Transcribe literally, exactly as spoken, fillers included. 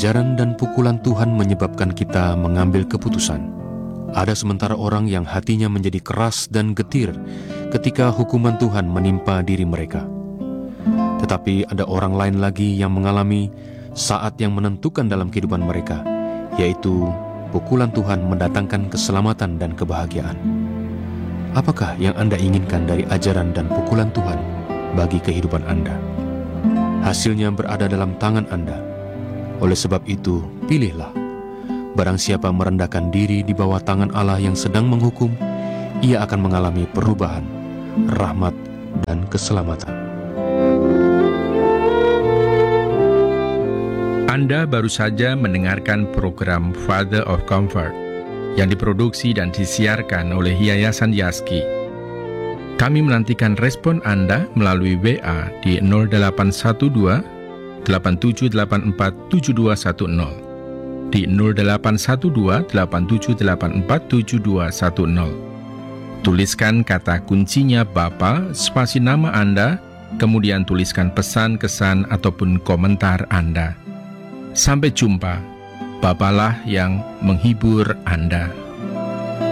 ajaran dan pukulan Tuhan menyebabkan kita mengambil keputusan. Ada sementara orang yang hatinya menjadi keras dan getir ketika hukuman Tuhan menimpa diri mereka. Tetapi ada orang lain lagi yang mengalami saat yang menentukan dalam kehidupan mereka, yaitu pukulan Tuhan mendatangkan keselamatan dan kebahagiaan. Apakah yang Anda inginkan dari ajaran dan pukulan Tuhan bagi kehidupan Anda? Hasilnya berada dalam tangan Anda. Oleh sebab itu, pilihlah. Barang siapa merendahkan diri di bawah tangan Allah yang sedang menghukum, ia akan mengalami perubahan, rahmat, dan keselamatan. Anda baru saja mendengarkan program Father of Comfort yang diproduksi dan disiarkan oleh Yayasan Yaski. Kami menantikan respon Anda melalui W A di nol delapan satu dua, delapan tujuh delapan empat, tujuh dua satu nol, di nol delapan satu dua, delapan tujuh delapan empat, tujuh dua satu nol. Tuliskan kata kuncinya Bapa, spasi nama Anda, kemudian tuliskan pesan, kesan, ataupun komentar Anda. Sampai jumpa, Bapalah yang menghibur Anda.